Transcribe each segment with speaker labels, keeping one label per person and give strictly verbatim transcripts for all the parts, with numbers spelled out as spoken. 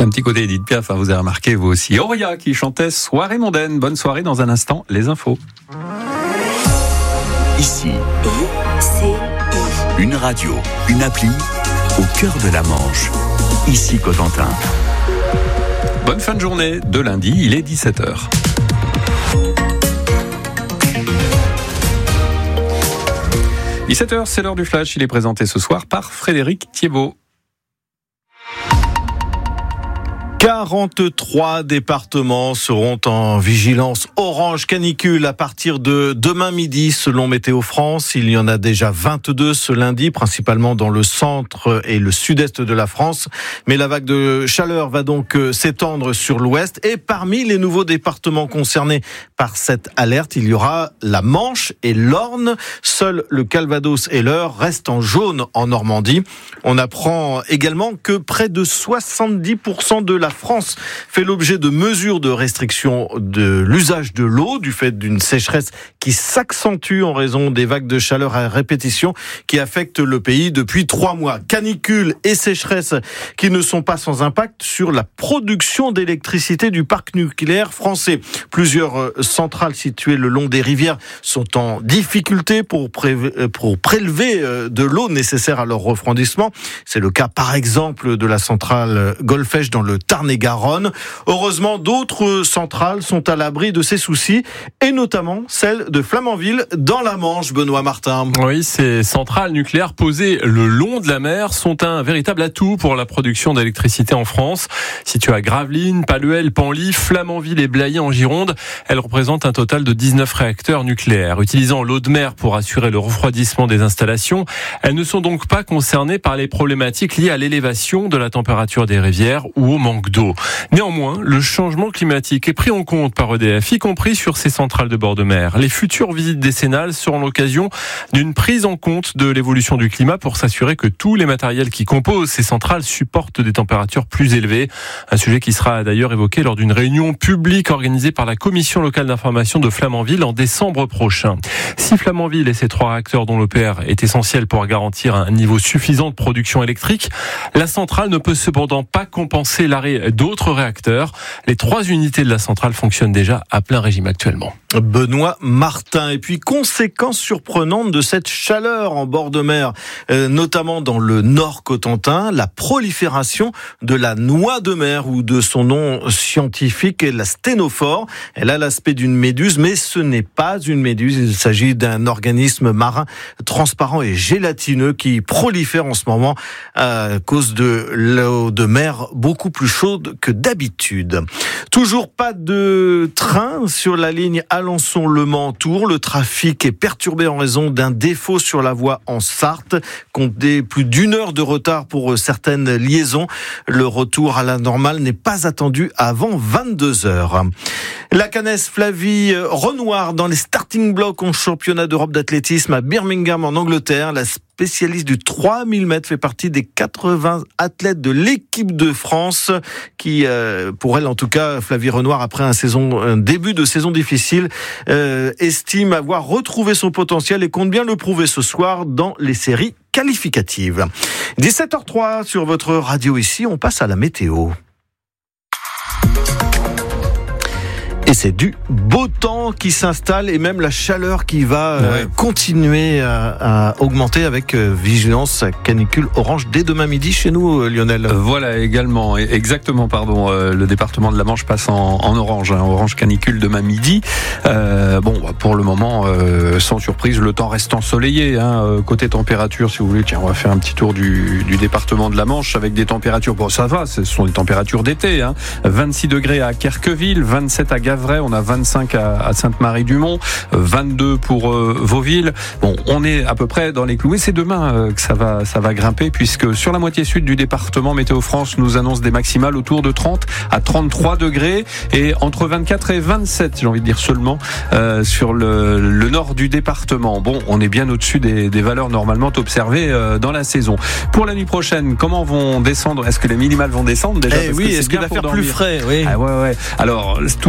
Speaker 1: Un petit côté Edith Piaf, hein, vous avez remarqué vous aussi. Auria qui chantait Soirée mondaine. Bonne soirée, dans un instant, les infos.
Speaker 2: Ici,
Speaker 3: I C I.
Speaker 2: une radio, une appli, au cœur de la Manche. Ici Cotentin.
Speaker 1: Bonne fin de journée de lundi, il est dix-sept heures. dix-sept heures, c'est l'heure du flash. Il est présenté ce soir par Frédéric Thiebaud.
Speaker 4: quarante-trois départements seront en vigilance orange canicule à partir de demain midi selon Météo France. Il y en a déjà vingt-deux ce lundi, principalement dans le centre et le sud-est de la France. Mais la vague de chaleur va donc s'étendre sur l'ouest. Et parmi les nouveaux départements concernés par cette alerte, il y aura la Manche et l'Orne. Seul le Calvados et l'Eure restent en jaune en Normandie. On apprend également que près de soixante-dix pour cent de la France fait l'objet de mesures de restriction de l'usage de l'eau du fait d'une sécheresse qui s'accentue en raison des vagues de chaleur à répétition qui affectent le pays depuis trois mois. Canicule et sécheresse qui ne sont pas sans impact sur la production d'électricité du parc nucléaire français. Plusieurs centrales situées le long des rivières sont en difficulté pour, pré- pour prélever de l'eau nécessaire à leur refroidissement. C'est le cas par exemple de la centrale Golfech dans le Tarn-et-Garonne. Heureusement, d'autres centrales sont à l'abri de ces soucis, et notamment celle de Flamanville dans la Manche, Benoît Martin.
Speaker 5: Oui, ces centrales nucléaires posées le long de la mer sont un véritable atout pour la production d'électricité en France. Situées à Gravelines, Paluel, Penly, Flamanville et Blaye en Gironde, elles représentent un total de dix-neuf réacteurs nucléaires. Utilisant l'eau de mer pour assurer le refroidissement des installations, elles ne sont donc pas concernées par les problématiques liées à l'élévation de la température des rivières ou au manque d'eau. Néanmoins, le changement climatique est pris en compte par E D F, y compris sur ces centrales de bord de mer. Les futures visites décennales seront l'occasion d'une prise en compte de l'évolution du climat pour s'assurer que tous les matériels qui composent ces centrales supportent des températures plus élevées. Un sujet qui sera d'ailleurs évoqué lors d'une réunion publique organisée par la commission locale d'information de Flamanville en décembre prochain. Si Flamanville et ses trois réacteurs dont l'O P R est essentiel pour garantir un niveau suffisant de production électrique, la centrale ne peut cependant pas compenser l'arrêt d'autres réacteurs. Les trois unités de la centrale fonctionnent déjà à plein régime actuellement.
Speaker 4: Benoît Martin. Et puis, conséquence surprenante de cette chaleur en bord de mer, euh, notamment dans le nord Cotentin, la prolifération de la noix de mer, ou de son nom scientifique, la sténophore. Elle a l'aspect d'une méduse, mais ce n'est pas une méduse. Il s'agit d'un organisme marin transparent et gélatineux qui prolifère en ce moment à cause de l'eau de mer beaucoup plus chaude que d'habitude. Toujours pas de train sur la ligne Alençon-Le Mans-Tours. Le trafic est perturbé en raison d'un défaut sur la voie en Sarthe. Comptez plus d'une heure de retard pour certaines liaisons. Le retour à la normale n'est pas attendu avant vingt-deux heures. La Canesse Flavie Renoir dans les starting blocks en championnat d'Europe d'athlétisme à Birmingham en Angleterre. La spécialiste du trois mille mètres fait partie des quatre-vingts athlètes de l'équipe de France qui, euh, pour elle en tout cas, Flavie Renoir, après un, saison, un début de saison difficile, euh, estime avoir retrouvé son potentiel et compte bien le prouver ce soir dans les séries qualificatives. dix-sept heures trois sur votre radio ici, on passe à la météo. Et c'est du beau temps qui s'installe et même la chaleur qui va euh, ouais. continuer à, à augmenter avec euh, vigilance canicule orange dès demain midi chez nous, euh, Lionel.
Speaker 1: Euh, voilà également, exactement, pardon, euh, le département de la Manche passe en, en orange, hein, orange canicule demain midi. Euh, bon, bah, pour le moment, euh, sans surprise, le temps reste ensoleillé. Hein, côté température, si vous voulez, tiens, on va faire un petit tour du, du département de la Manche avec des températures. Bon, ça va, ce sont des températures d'été. Hein, vingt-six degrés à Querqueville, vingt-sept à Gavray. On a vingt-cinq à Sainte-Marie-du-Mont, vingt-deux pour euh, Vauville. Bon, on est à peu près dans les clous et c'est demain euh, que ça va, ça va grimper puisque sur la moitié sud du département, Météo France nous annonce des maximales autour de trente à trente-trois degrés et entre vingt-quatre et vingt-sept, j'ai envie de dire seulement, euh, sur le, le nord du département. Bon, on est bien au-dessus des, des valeurs normalement observées euh, dans la saison. Pour la nuit prochaine, comment vont descendre ? Est-ce que les minimales vont descendre déjà ?
Speaker 4: Eh oui, est-ce qu'il va faire plus frais ? Oui.
Speaker 1: Ah ouais, ouais. Alors, tout est relatif.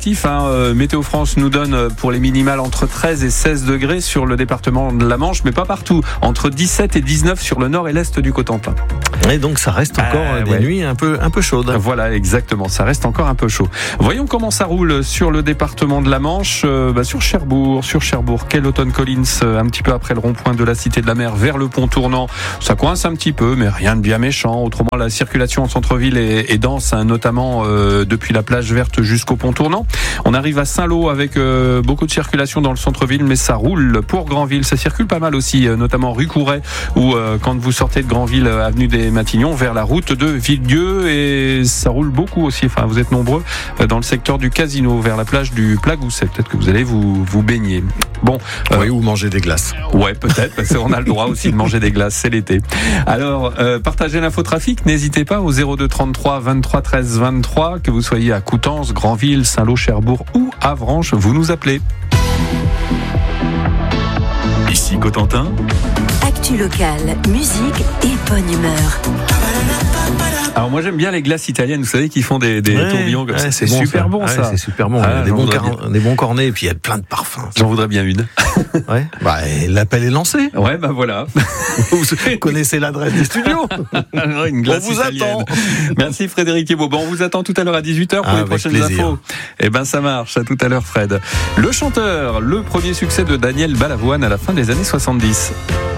Speaker 1: indicatif. Hein. Euh, Météo France nous donne pour les minimales entre treize et seize degrés sur le département de la Manche, mais pas partout. Entre dix-sept et dix-neuf sur le nord et l'est du Cotentin.
Speaker 4: Et donc ça reste encore euh, des ouais. nuits un peu, un peu chaudes.
Speaker 1: Voilà, exactement. Ça reste encore un peu chaud. Voyons comment ça roule sur le département de la Manche. Euh, bah, sur Cherbourg, sur Cherbourg, Kelloton Collins, euh, un petit peu après le rond-point de la Cité de la Mer vers le pont tournant. Ça coince un petit peu, mais rien de bien méchant. Autrement, la circulation en centre-ville est, est dense, hein, notamment euh, depuis la plage verte jusqu'au pont tournant. On arrive à Saint-Lô avec euh, beaucoup de circulation dans le centre-ville, mais ça roule pour Granville. Ça circule pas mal aussi, euh, notamment rue Couret, ou euh, quand vous sortez de Granville, euh, avenue des Matignon, vers la route de Villedieu, et ça roule beaucoup aussi. Enfin, vous êtes nombreux euh, dans le secteur du Casino, vers la plage du Plagousset. Peut-être que vous allez vous, vous baigner. Bon,
Speaker 4: euh, oui, ou manger des glaces.
Speaker 1: Ouais, peut-être, parce qu'on a le droit aussi de manger des glaces, c'est l'été. Alors, euh, partagez l'infotrafic, n'hésitez pas au zéro deux trente-trois vingt-trois treize vingt-trois, que vous soyez à Coutances, Granville, Saint-Lô, Cherbourg ou Avranches, vous nous appelez.
Speaker 2: Ici Cotentin.
Speaker 3: Actu locale, musique et bonne humeur.
Speaker 1: Alors moi j'aime bien les glaces italiennes, vous savez, qui font des, des
Speaker 4: ouais,
Speaker 1: tourbillons comme
Speaker 4: ouais,
Speaker 1: ça.
Speaker 4: C'est,
Speaker 1: c'est
Speaker 4: bon,
Speaker 1: super
Speaker 4: ça.
Speaker 1: bon ça.
Speaker 4: Ouais, c'est super bon.
Speaker 1: Ah,
Speaker 4: des, bons car...
Speaker 1: bien.
Speaker 4: des bons cornets et puis il y a plein de parfums.
Speaker 1: J'en voudrais bien une.
Speaker 4: Ouais. Bah, l'appel est lancé.
Speaker 1: Ouais, bah voilà.
Speaker 4: Vous connaissez l'adresse des studios.
Speaker 1: Une glace
Speaker 4: on vous
Speaker 1: italienne.
Speaker 4: attend.
Speaker 1: Merci Frédéric Thibault. Bon, on vous attend tout à l'heure à dix-huit heures pour ah, les prochaines
Speaker 4: plaisir.
Speaker 1: infos. Eh ben ça marche. À tout à l'heure Fred. Le chanteur, le premier succès de Daniel Balavoine à la fin des années soixante-dix.